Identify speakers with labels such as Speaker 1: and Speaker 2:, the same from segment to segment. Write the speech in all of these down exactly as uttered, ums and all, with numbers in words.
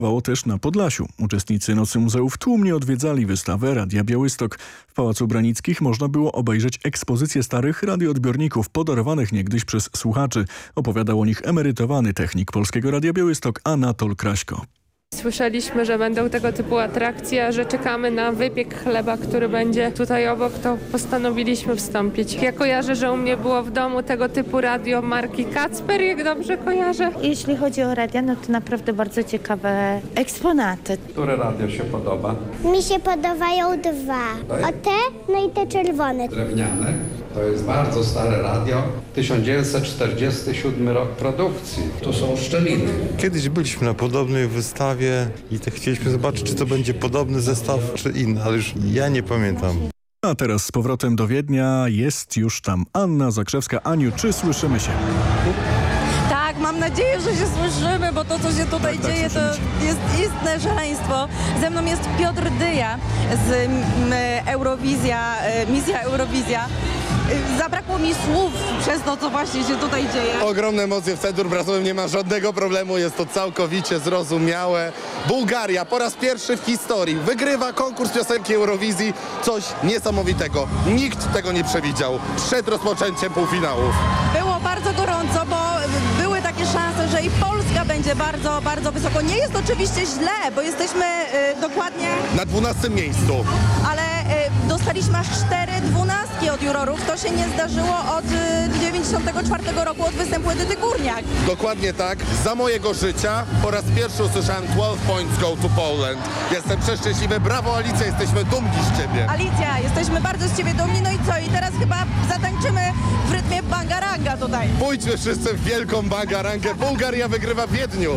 Speaker 1: Było też na Podlasiu. Uczestnicy Nocy Muzeów tłumnie odwiedzali wystawę Radia Białystok. W Pałacu Branickich można było obejrzeć ekspozycję starych radioodbiorników podarowanych niegdyś przez słuchaczy. Opowiadał o nich emerytowany technik Polskiego Radia Białystok Anatol Kraśko.
Speaker 2: Słyszeliśmy, że będą tego typu atrakcje, a że czekamy na wypiek chleba, który będzie tutaj obok, to postanowiliśmy wstąpić. Ja kojarzę, że u mnie było w domu tego typu radio marki Kacper, jak dobrze kojarzę.
Speaker 3: Jeśli chodzi o radia, no to naprawdę bardzo ciekawe eksponaty.
Speaker 4: Które radio się podoba?
Speaker 5: Mi się podobają dwa. O te, no i te czerwone.
Speaker 4: Drewniane. To jest bardzo stare radio. tysiąc dziewięćset czterdziesty siódmy rok produkcji. To są szczeliny.
Speaker 6: Kiedyś byliśmy na podobnej wystawie i tak chcieliśmy zobaczyć, czy to będzie podobny zestaw, czy inny, ale już ja nie pamiętam.
Speaker 1: A teraz z powrotem do Wiednia jest już tam Anna Zakrzewska. Aniu, czy słyszymy się?
Speaker 7: Tak, mam nadzieję, że się słyszymy, bo to, co się tutaj
Speaker 1: tak, tak,
Speaker 7: dzieje, to jest istne szaleństwo. Ze mną jest Piotr Dyja z m, Eurowizja, misja Eurowizja. Zabrakło mi słów przez to, co właśnie się tutaj dzieje.
Speaker 8: Ogromne emocje w centrum prasowym, nie ma żadnego problemu, jest to całkowicie zrozumiałe. Bułgaria po raz pierwszy w historii wygrywa konkurs piosenki Eurowizji. Coś niesamowitego. Nikt tego nie przewidział przed rozpoczęciem półfinałów.
Speaker 7: Było bardzo gorąco, bo były takie szanse, że i Polska będzie bardzo, bardzo wysoko. Nie jest oczywiście źle, bo jesteśmy y, dokładnie...
Speaker 8: Na dwunastym miejscu.
Speaker 7: Ale y, dostaliśmy aż cztery dwunastki od jurorów. To się nie zdarzyło od y, dziewięćdziesiątego czwartego roku, od występu Edyty Górniak.
Speaker 8: Dokładnie tak. Za mojego życia po raz pierwszy usłyszałem dwanaście points go to Poland. Jestem przeszczęśliwy. Brawo, Alicja, jesteśmy dumni z ciebie.
Speaker 7: Alicja, jesteśmy bardzo z ciebie dumni. No i co? I teraz chyba zatańczymy w rytmie bangaranga tutaj.
Speaker 8: Pójdźmy wszyscy w wielką bangarangę. Bułgaria wygrywa w Wiedniu.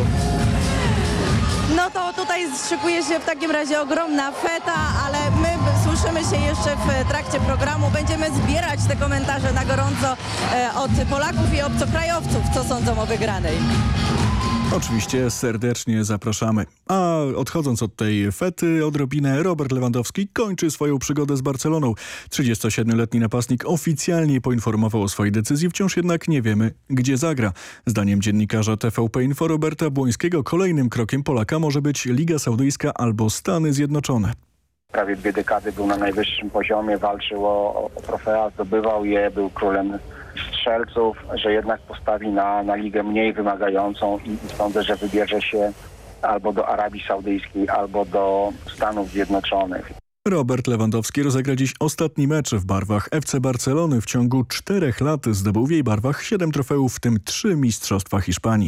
Speaker 7: No to tutaj szykuje się w takim razie ogromna feta, ale my słyszymy się jeszcze w trakcie programu. Będziemy zbierać te komentarze na gorąco od Polaków i obcokrajowców, co sądzą o wygranej.
Speaker 1: Oczywiście serdecznie zapraszamy. A odchodząc od tej fety odrobinę, Robert Lewandowski kończy swoją przygodę z Barceloną. trzydziestosiedmioletni napastnik oficjalnie poinformował o swojej decyzji, wciąż jednak nie wiemy, gdzie zagra. Zdaniem dziennikarza T V P Info Roberta Błońskiego kolejnym krokiem Polaka może być Liga Saudyjska albo Stany Zjednoczone.
Speaker 9: Prawie dwie dekady był na najwyższym poziomie, walczył o, o trofea, zdobywał je, był królem strzelców, że jednak postawi na, na ligę mniej wymagającą i, i sądzę, że wybierze się albo do Arabii Saudyjskiej, albo do Stanów Zjednoczonych.
Speaker 1: Robert Lewandowski rozegra dziś ostatni mecz w barwach F C Barcelony. W ciągu czterech lat zdobył w jej barwach siedem trofeów, w tym trzy mistrzostwa Hiszpanii.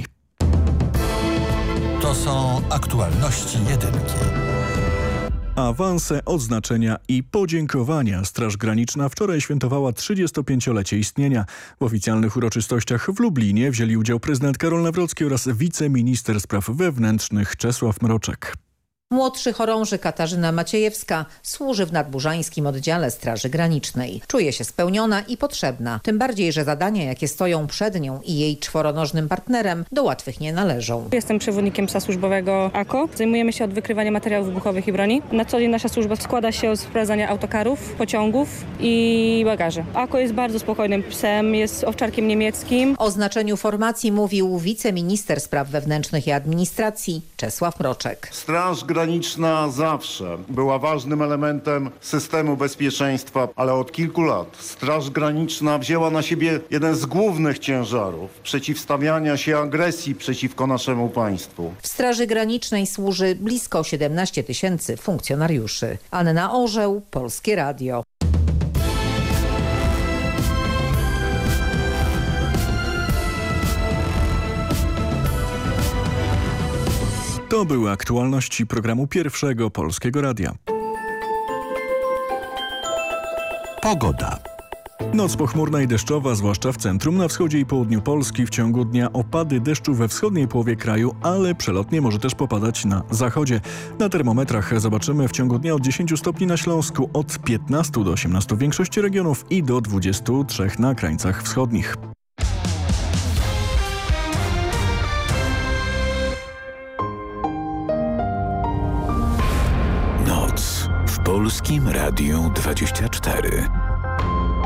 Speaker 10: To są aktualności jedynki.
Speaker 1: Awanse, odznaczenia i podziękowania. Straż Graniczna wczoraj świętowała trzydziestopięciolecie istnienia. W oficjalnych uroczystościach w Lublinie wzięli udział prezydent Karol Nawrocki oraz wiceminister spraw wewnętrznych Czesław Mroczek.
Speaker 11: Młodszy chorąży Katarzyna Maciejewska służy w nadburzańskim oddziale Straży Granicznej. Czuje się spełniona i potrzebna. Tym bardziej, że zadania, jakie stoją przed nią i jej czworonożnym partnerem, do łatwych nie należą.
Speaker 12: Jestem przewodnikiem psa służbowego A K O. Zajmujemy się od wykrywania materiałów wybuchowych i broni. Na co dzień nasza służba składa się z sprawdzania autokarów, pociągów i bagaży. A K O jest bardzo spokojnym psem, jest owczarkiem niemieckim.
Speaker 11: O znaczeniu formacji mówił wiceminister spraw wewnętrznych i administracji Czesław Mroczek.
Speaker 13: Straż Graniczna zawsze była ważnym elementem systemu bezpieczeństwa, ale od kilku lat Straż Graniczna wzięła na siebie jeden z głównych ciężarów przeciwstawiania się agresji przeciwko naszemu państwu.
Speaker 11: W Straży Granicznej służy blisko siedemnaście tysięcy funkcjonariuszy. Anna Orzeł, Polskie Radio.
Speaker 1: To były aktualności programu Pierwszego Polskiego Radia.
Speaker 10: Pogoda.
Speaker 1: Noc pochmurna i deszczowa, zwłaszcza w centrum, na wschodzie i południu Polski. W ciągu dnia opady deszczu we wschodniej połowie kraju, ale przelotnie może też popadać na zachodzie. Na termometrach zobaczymy w ciągu dnia od dziesięciu stopni na Śląsku, od piętnastu do osiemnastu w większości regionów i do dwudziestu trzech na krańcach wschodnich.
Speaker 10: Noc w Polskim Radiu dwadzieścia cztery.